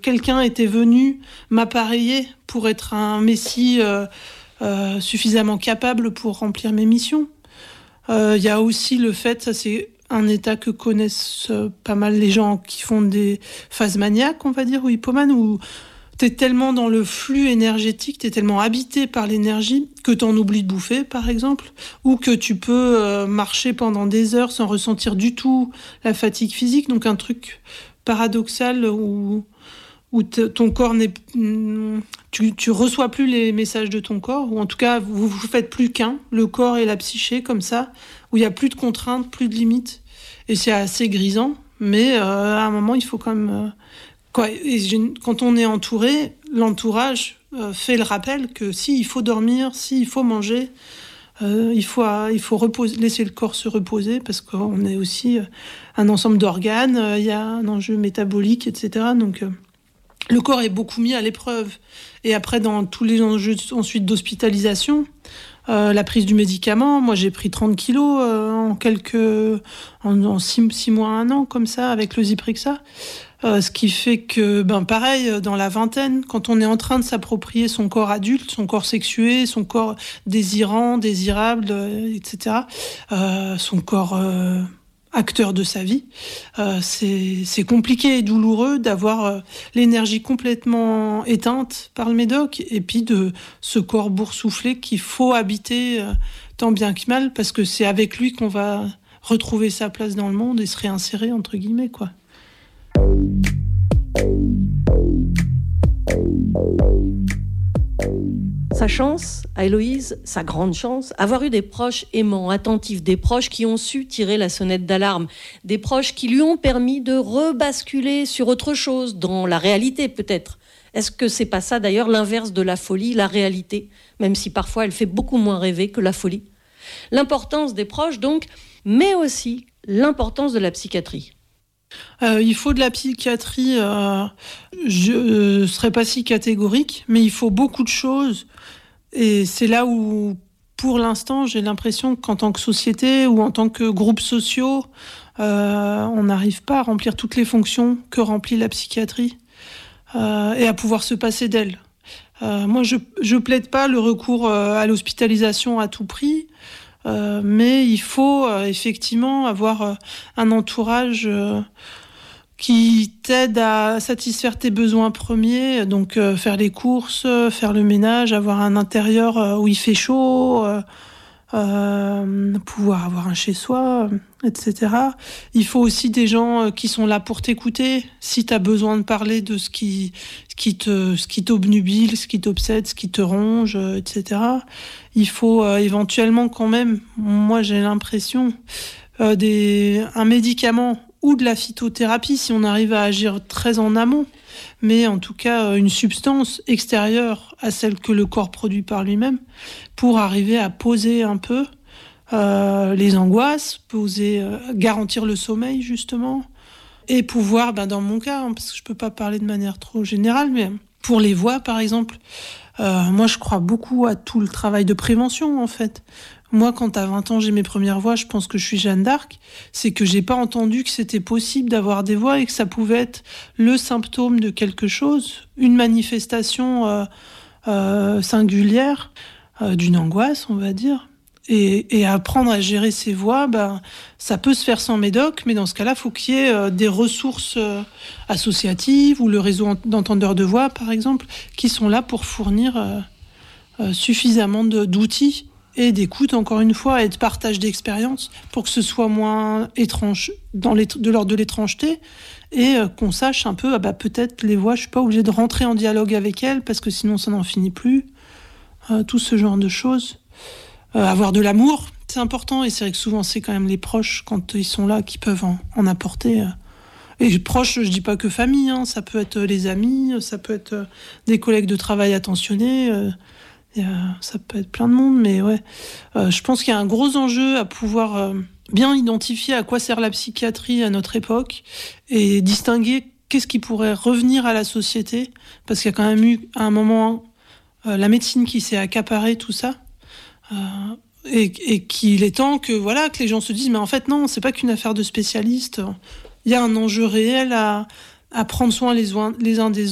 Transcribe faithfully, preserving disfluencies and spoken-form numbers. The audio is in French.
quelqu'un était venu m'appareiller pour être un messie euh, euh, suffisamment capable pour remplir mes missions. Il euh, y a aussi le fait, ça c'est un état que connaissent euh, pas mal les gens qui font des phases maniaques, on va dire, ou hypomanes, où t'es tellement dans le flux énergétique, t'es tellement habité par l'énergie que t'en oublies de bouffer, par exemple, ou que tu peux euh, marcher pendant des heures sans ressentir du tout la fatigue physique. Donc un truc paradoxal où, où ton corps n'est... Tu, tu reçois plus les messages de ton corps, ou en tout cas, vous vous faites plus qu'un, le corps et la psyché, comme ça, où il n'y a plus de contraintes, plus de limites. Et c'est assez grisant, mais euh, à un moment, il faut quand même... Euh, quoi, et quand on est entouré, l'entourage euh, fait le rappel que si il faut dormir, si il faut manger, euh, il faut, euh, il faut reposer, laisser le corps se reposer, parce qu'on est aussi euh, un ensemble d'organes, il euh, y a un enjeu métabolique, et cetera. Donc... Euh, le corps est beaucoup mis à l'épreuve. Et après, dans tous les enjeux ensuite d'hospitalisation, euh, la prise du médicament, moi j'ai pris trente kilos euh, en quelques... en, en six, six mois, un an, comme ça, avec le Zyprexa. Euh, ce qui fait que, ben pareil, dans la vingtaine, quand on est en train de s'approprier son corps adulte, son corps sexué, son corps désirant, désirable, euh, et cetera, euh, son corps... Euh, acteur de sa vie, euh, c'est, c'est compliqué et douloureux d'avoir euh, l'énergie complètement éteinte par le médoc et puis de ce corps boursouflé qu'il faut habiter euh, tant bien que mal, parce que c'est avec lui qu'on va retrouver sa place dans le monde et se réinsérer, entre guillemets, quoi. Sa chance, à Héloïse, sa grande chance, avoir eu des proches aimants, attentifs, des proches qui ont su tirer la sonnette d'alarme, des proches qui lui ont permis de rebasculer sur autre chose, dans la réalité peut-être. Est-ce que c'est pas ça d'ailleurs l'inverse de la folie, la réalité, même si parfois elle fait beaucoup moins rêver que la folie? L'importance des proches donc, mais aussi l'importance de la psychiatrie. Euh, il faut de la psychiatrie, euh, je ne euh, serais pas si catégorique, mais il faut beaucoup de choses. Et c'est là où, pour l'instant, j'ai l'impression qu'en tant que société ou en tant que groupes sociaux, euh, on n'arrive pas à remplir toutes les fonctions que remplit la psychiatrie euh, et à pouvoir se passer d'elle. Euh, moi, je ne plaide pas le recours euh, à l'hospitalisation à tout prix, euh, mais il faut euh, effectivement avoir euh, un entourage... Euh, qui t'aide à satisfaire tes besoins premiers, donc euh, faire les courses, faire le ménage, avoir un intérieur euh, où il fait chaud, euh, euh, pouvoir avoir un chez-soi, et cetera. Il faut aussi des gens euh, qui sont là pour t'écouter, si t'as besoin de parler de ce qui, ce qui te, ce qui t'obnubile, ce qui t'obsède, ce qui te ronge, euh, et cetera. Il faut euh, éventuellement quand même, moi j'ai l'impression, euh, des, un médicament ou de la phytothérapie, si on arrive à agir très en amont, mais en tout cas une substance extérieure à celle que le corps produit par lui-même, pour arriver à poser un peu euh, les angoisses, poser, euh, garantir le sommeil justement, et pouvoir, ben dans mon cas, hein, parce que je peux pas parler de manière trop générale, mais pour les voix par exemple, euh, moi je crois beaucoup à tout le travail de prévention en fait. Moi, quand à vingt ans, j'ai mes premières voix, je pense que je suis Jeanne d'Arc, c'est que j'ai pas entendu que c'était possible d'avoir des voix et que ça pouvait être le symptôme de quelque chose, une manifestation euh, euh, singulière euh, d'une angoisse, on va dire. Et, et apprendre à gérer ses voix, ben, ça peut se faire sans médoc, mais dans ce cas-là, il faut qu'il y ait euh, des ressources euh, associatives ou le réseau d'entendeurs de voix, par exemple, qui sont là pour fournir euh, euh, suffisamment de, d'outils et d'écoute, encore une fois, et de partage d'expérience pour que ce soit moins étrange, dans les, de l'ordre de l'étrangeté, et euh, qu'on sache un peu, ah bah, peut-être les voix, je suis pas obligée de rentrer en dialogue avec elles, parce que sinon ça n'en finit plus. Euh, tout ce genre de choses. Euh, avoir de l'amour, c'est important, et c'est vrai que souvent c'est quand même les proches, quand ils sont là, qui peuvent en, en apporter. Euh. Et proches, je dis pas que famille, hein, ça peut être les amis, ça peut être euh, des collègues de travail attentionnés, euh, Et, euh, ça peut être plein de monde, mais ouais. Euh, je pense qu'il y a un gros enjeu à pouvoir euh, bien identifier à quoi sert la psychiatrie à notre époque et distinguer qu'est-ce qui pourrait revenir à la société, parce qu'il y a quand même eu à un moment euh, la médecine qui s'est accaparée tout ça, euh, et, et qu'il est temps que voilà que les gens se disent mais en fait non, c'est pas qu'une affaire de spécialistes. Il y a un enjeu réel à, à prendre soin les, les uns des autres.